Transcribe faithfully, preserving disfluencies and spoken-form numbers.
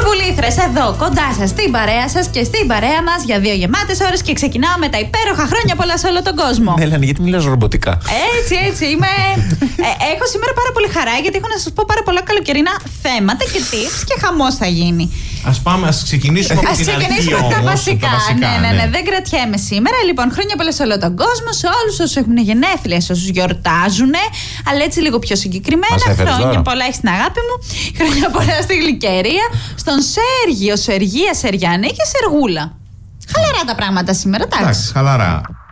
Μπουλμπουλήθρες, εδώ κοντά σας, στην παρέα σας και στην παρέα μας για δύο γεμάτες ώρες και ξεκινάω με τα υπέροχα χρόνια πολλά σε όλο τον κόσμο. Μέλανη, γιατί μιλάς ρομποτικά? Έτσι, έτσι. Είμαι... ε, έχω σήμερα πάρα πολύ χαρά γιατί έχω να σας πω πάρα πολλά καλοκαιρινά θέματα και tips και χαμός θα γίνει. Ας πάμε, ας ξεκινήσουμε από Ας την ξεκινήσουμε αρχή από τα όμως, βασικά. τα βασικά. Ναι, ναι, ναι, δεν κρατιέμαι σήμερα. Λοιπόν, χρόνια πολλά σε όλο τον κόσμο, σε όλους όσους έχουν γενέθλια, σε όσους γιορτάζουν. Αλλά έτσι λίγο πιο συγκεκριμένα. Χρόνια πολλά έχει στην αγάπη μου. Χρόνια πολλά στη Γλυκερία. Στον Σέργιο, Σεργία, Σεριανή και Σεργούλα. Χαλαρά τα πράγματα σήμερα, εντάξει. Εντάξει, χαλαρά.